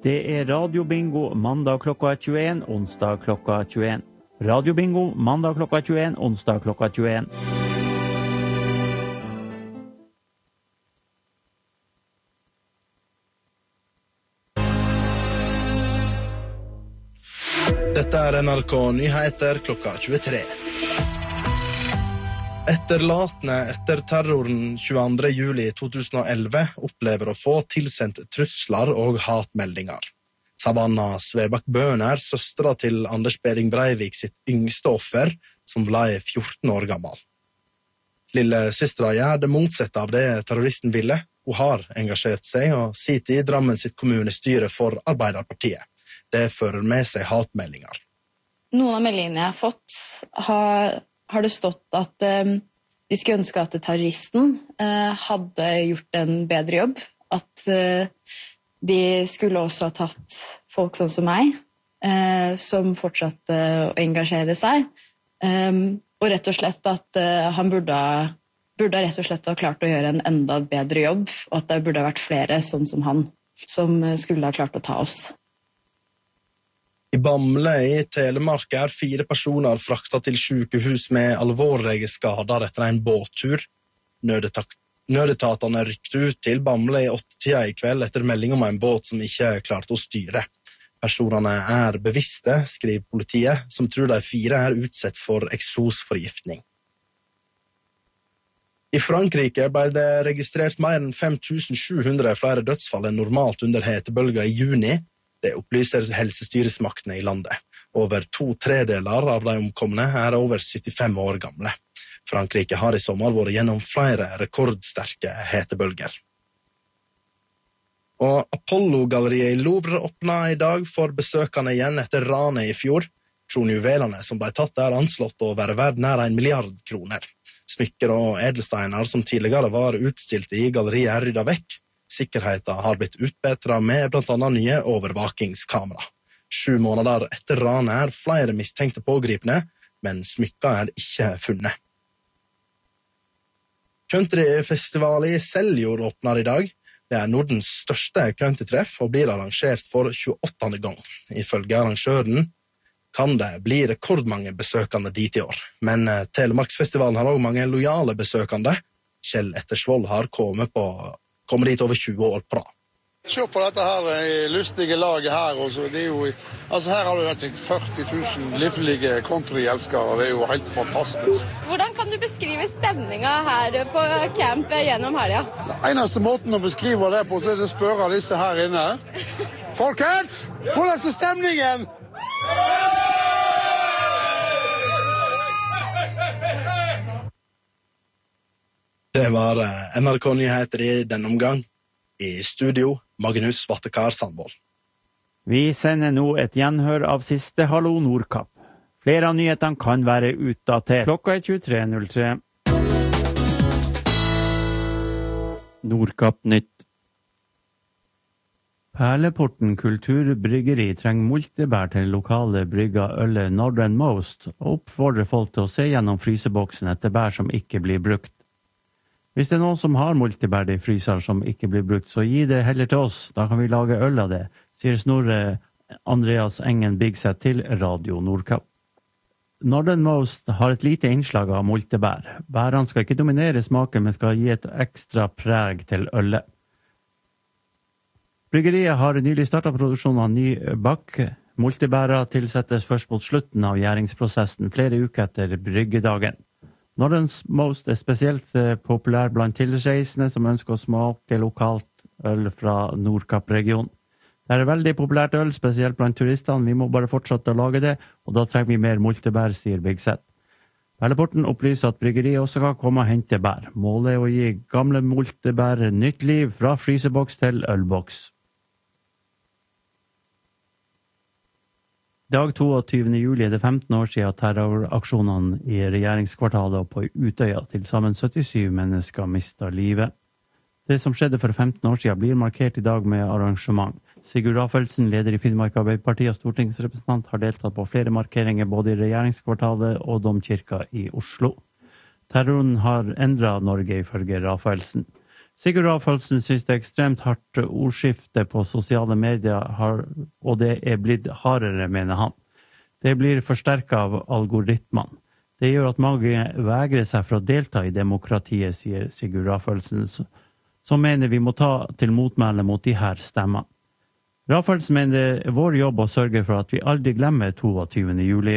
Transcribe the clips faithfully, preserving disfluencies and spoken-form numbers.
Det er Radio Bingo mandag klokka tjueen, onsdag klokka tjueen. Radio Bingo mandag klokka tjueen, onsdag klokka tjueen. Dette er N R K Nyheter klokka tjuetre. Etterlatne etter terroren tjueandre juli to tusen og elleve opplever å få tilsendt trusler og hatmeldinger. Savanna Svebakk-Bøhn er søstera til Anders Behring Breivik sitt yngste offer, som ble fjorten år gammel. Lille søstera gjør det motsatte av det terroristen ville. Hun har engasjert seg og sitter i Drammen sitt kommunestyre for Arbeiderpartiet. Det fører med seg hatmeldinger. Noen av meldingene jeg har fått har, har det stått at um, de skulle ønske at terroristen uh, hadde gjort en bedre jobb. At uh, de skulle også ha tatt folk sånn som meg, uh, som fortsatte å engasjere seg. Um, og rett og slett at uh, han burde, burde rett og slett ha klart å gjøre en enda bedre jobb, og at det burde ha vært flere sånn som han, som skulle ha klart å ta oss. I Bamble i Telemark er fire personer fraktet til sykehus med alvorlige skader etter en båttur. Nødetatene rykte ut til Bamble i åttetida i kveld etter melding om en båt som ikke klarte å styre. Personene er bevisste, skriver politiet, som tror de fire er utsatt for eksosforgiftning. I Frankrike ble det registrert mer enn fem tusen sju hundre flere dødsfall enn normalt under hetebølga i juni. Det opplyser helsestyresmaktene i landet. Over to tredeler av de omkomne er over syttifem år gamle. Frankrike har i sommer vært gjennom flere rekordsterke hetebølger. Og Apollo-galleriet i Louvre åpnet i dag for besøkende igjen etter ranet i fjor. Kronjuvelene som ble tatt er anslått å være verd nær en milliard kroner. Smykker og edelsteiner som tidligere var utstilt i galleriet er ryddet vekk. Sikkerheten har blitt utbedret med blant annet nye overvåkingskamera. Sju måneder etter ranet er flere mistenkte pågripne, men smykker er ikke funnet. Countryfestival i Seljord åpner i dag. Det er Nordens største countrytreff og blir arrangert for tjueåttende gang. Ifølge arrangøren kan det bli rekordmange besøkende dit i år. Men Telemarksfestivalen har også mange lojale besøkende. Kjell Ettersvold har kommet på kommer dit over tjue år på rad. Se på dette her lustige laget her. Også. Det er jo, altså her har du vet ikke, førti tusen livlige countryelskere. Det er jo helt fantastisk. Hvordan kan du beskrive stemninga her på camp gjennom helga? Den eneste måten å beskrive det på, det er å spørre disse her inne. Folkens, hvordan er stemningen? Det var N R K Nyheter i denne omgang. I studio, Magnus Vattekar Sandvold. Vi sender nå et gjenhør av siste Hallo Nordkapp. Flere av nyhetene kan være utdatert. Klokka er tjuetre null tre. Nordkapp nytt. Perleporten Kulturbryggeri trenger multebær til lokale brygga ølet Northernmost og oppfordrer folk til å se gjennom fryseboksen etter bær som ikke blir brukt. Hvis det er noen som har multibær i fryser som ikke blir brukt, så gi det heller til oss. Da kan vi lage øl av det, sier Snorre Andreas Engen Bigset til Radio Nordkapp. Northernmost har et lite innslag av multibær. Bærene skal ikke dominere smaken, men skal gi et ekstra preg til ølet. Bryggeriet har nylig startet produksjonen av ny bakk. Multibæra tilsettes først mot slutten av gjæringsprosessen flere uker etter bryggedagen. Northernmost er spesielt populær blant tilreisende som ønsker å smake lokalt øl fra Nordkapp-regionen. Det er veldig populært øl, spesielt blant turistene. Vi må bare fortsette å lage det, og da trenger vi mer multebær, sier Bigset. Perleporten opplyser at bryggeriet også kan komme og hente bær. Målet er å gi gamle multebær nytt liv fra fryseboks til ølboks. Dag tjueto juli er det femten år siden terroraksjonene i regjeringskvartalet og på Utøya. Til sammen syttisyv mennesker mistet livet. Det som skjedde for femten år siden blir markert i dag med arrangement. Sigurd Rafelsen, leder i Finnmark Arbeiderparti og stortingsrepresentant, har deltatt på flere markeringer både i regjeringskvartalet og Domkirka i Oslo. Terroren har endret Norge ifølge Rafelsen. Sigurd Rafaelsen synes det er ekstremt hardt ordskifte på sosiale medier, og det er blitt hardere, mener han. Det blir forsterket av algoritmene. Det gjør at mange vegrer seg for å delta i demokratiet, sier Sigurd Rafaelsen, som mener vi må ta til motmæle mot de her stemmene. Rafaelsen mener det er vår jobb å sørge for at vi aldri glemmer toogtyvende juli.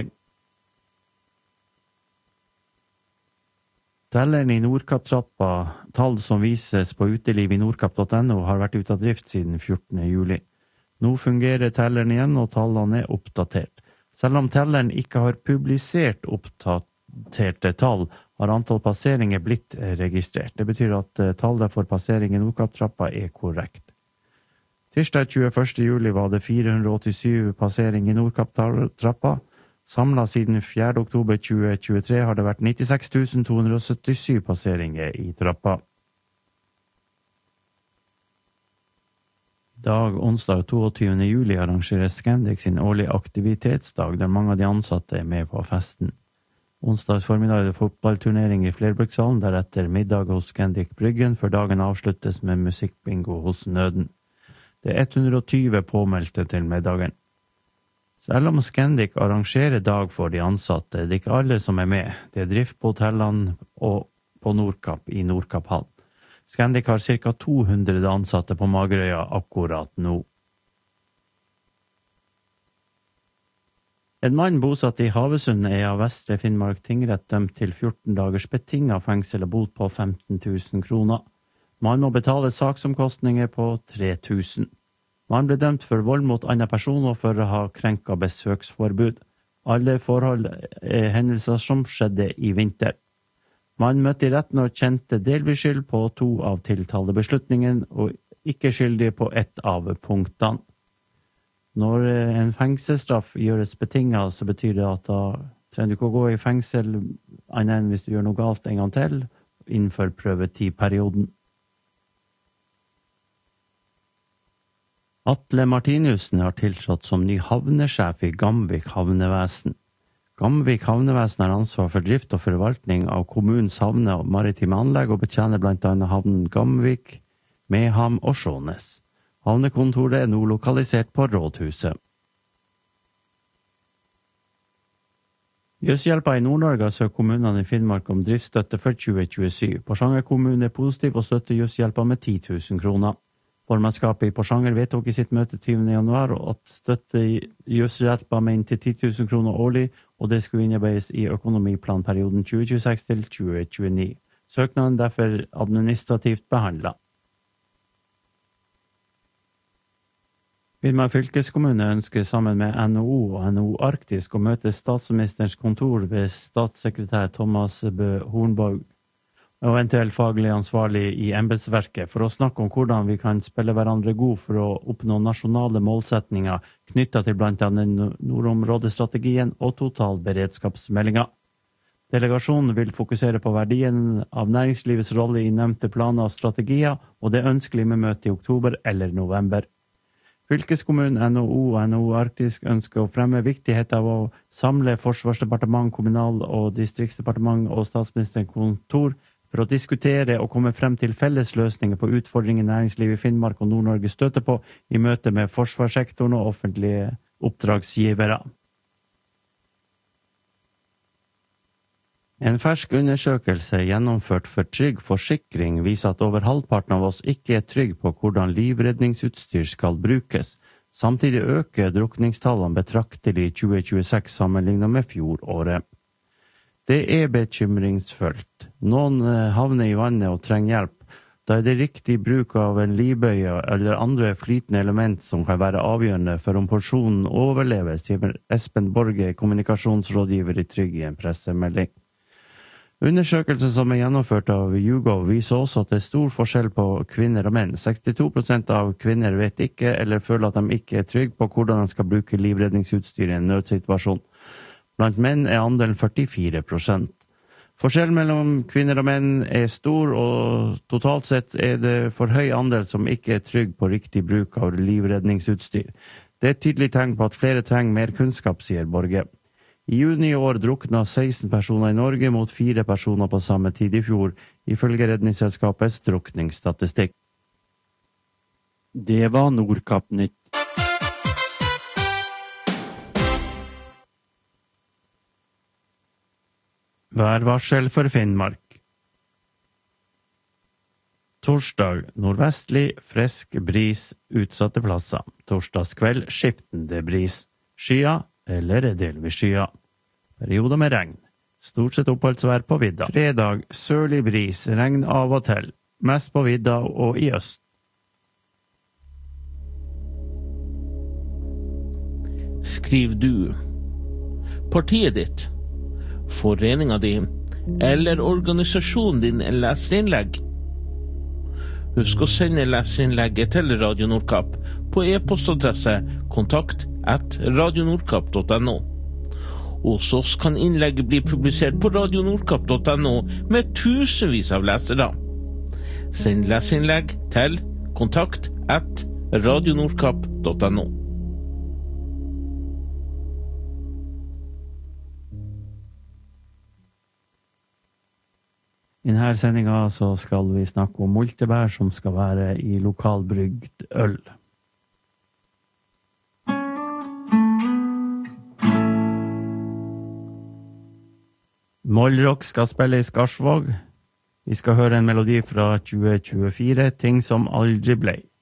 Telleren i Nordkapp-trappa, tall som vises på uteliv i nordkapp punktum no, har vært ute av drift siden fjortende juli. Nå fungerer telleren igjen, og tallene er oppdatert. Selv om telleren ikke har publisert oppdaterte tall, har antall passeringer blitt registrert. Det betyr at tallet for passering i Nordkapp-trappa er korrekt. Tirsdag tjueførste juli var det fire hundre åttisyv passering i Nordkapp-trappa. Samlet siden fjerde oktober tjue tjuetre har det vært nittiseks tusen to hundre syttisyv passeringer i trappa. Dag onsdag toogtyvende juli arrangerer Scandic sin årlige aktivitetsdag, der mange av de ansatte er med på festen. Onsdags formiddag er det fotballturnering i Flerbrukshallen, deretter middag hos Scandic Bryggen, før dagen avsluttes med musikkbingo hos Nøden. Det er hundre og tyve påmeldte til middagen. Selv om Scandic arrangerer dag for de ansatte, det er ikke alle som er med. Det er drift på hotellene og på Nordkapp i Nordkapphallen. Scandic har ca. to hundre ansatte på Magerøya akkurat nå. En mann bosatt i Havesund er av Vestre Finnmark tingrett dømt til fjorten dagers betinget fengsel og bot på femten tusen kroner. Man må betale saksomkostninger på tre tusen. Man ble dømt for vold mot annen person og for å ha krenket besøksforbud. Alle forhold er hendelser som skjedde i vinter. Man møtte i retten og kjente delvis skyld på to av tiltalebeslutningen og ikke skyldig på ett av punktene. Når en fengselsstraff gjøres betinget, så betyr det at da trenger du ikke å gå i fengsel annet enn hvis du gjør noe galt en gang til innenfor prøvetidperioden. Atle Martinussen har tiltrådt som ny havnesjef i Gamvik havnevesen. Gamvik havnevesen har ansvar for drift og forvaltning av kommunens havne og maritime anlegg og betjener blant annet havnen Gamvik, Meham og Skjånes. Havnekontoret er nå lokalisert på Rådhuset. Jøshjelpa i Nord-Norge har søkt kommunene i Finnmark om driftsstøtte for tjue tjuesyv. Porsanger kommune er positiv og støtter Jøshjelpa med ti tusen kroner. Formannskapet i Porsanger vedtok i sitt møte tyvende januar at støtte Jøshjelpa med inntil ti tusen kroner årlig, og det skulle innarbeides i økonomiplanperioden tjue tjueseks til tjue tjueni. Søknaden derfor administrativt behandlet. Finnmark fylkeskommune ønsker sammen med N H O og N H O Arktisk å møte statsministerens kontor ved statssekretær Thomas Bø Hornborg og eventuelt faglig ansvarlig i embetsverket for å snakke om hvordan vi kan spille hverandre god for å oppnå nasjonale målsetninger knyttet til blant annet nordområdestrategien og totalberedskapsmeldingen. Delegasjonen vil fokusere på verdien av næringslivets rolle i nevnte planer og strategier, og det er ønskelig med møte i oktober eller november. Fylkeskommunen, N H O og N H O Arktisk ønsker å fremme viktigheten av å samle Forsvarsdepartement, Kommunal- og Distriktsdepartement og Statsministerens kontor for å diskutere og komme frem til felles løsninger på utfordringer næringslivet i Finnmark og Nord-Norge støter på i møte med forsvarssektoren og offentlige oppdragsgivere. En fersk undersøkelse gjennomført for Trygg Forsikring viser at over halvparten av oss ikke er trygg på hvordan livredningsutstyr skal brukes. Samtidig øker drukningstallene betraktelig i tjue tjueseks sammenlignet med fjoråret. Det er bekymringsfullt. Noen havner i vannet og trenger hjelp. Da er det riktig bruk av en livbøye eller andre flytende element som kan være avgjørende for om porsjonen overlever, sier Espen Borge, kommunikasjonsrådgiver i Trygg i en pressemelding. Undersøkelsen som er gjennomført av YouGov viser også at det er stor forskjell på kvinner og menn. sekstito prosent av kvinner vet ikke eller føler at de ikke er trygge på hvordan de skal bruke livredningsutstyr i en nødsituasjon. Blant menn er andelen førtifire prosent. Forskjellen mellom kvinner og menn er stor, og totalt sett er det for høy andel som ikke er trygg på riktig bruk av livredningsutstyr. Det er et tydelig tegn på at flere trenger mer kunnskap, sier Borge. I juni i år drukna seksten personer i Norge mot fire personer på samme tid i fjor, ifølge Redningsselskapets drukningsstatistikk. Det var Nordkapp-nytt. Værvarsel for Finnmark. Torsdag, nordvestlig, frisk bris, utsatte plasser. Torsdagskveld, skiftende bris. Skya eller delvis skya. Perioder med regn. Stort sett oppholdsvær på vidda. Fredag, sørlig bris, regn av og til. Mest på vidda og i øst. Skriv du. Partiet ditt, foreninga di eller organisasjonen din leserinnlegg. Husk å sende leserinnlegget til Radio Nordkapp på e-postadresse kontakt at radionordkapp punktum no. Hos oss kan innlegget bli publisert på radionordkapp punktum no med tusenvis av lesere. Send leserinnlegg til kontakt at radionordkapp punktum no. I denne sendingen så skal vi snakke om multebær som skal være i lokalbrygd øl. Mollrock skal spille i Skarsvåg. Vi skal høre en melodi fra tjue tjuefire, Ting som aldri ble.